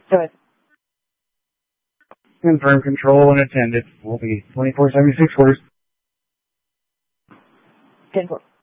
Go ahead. Confirm control and attended. Will be 2476 orders. 10-4.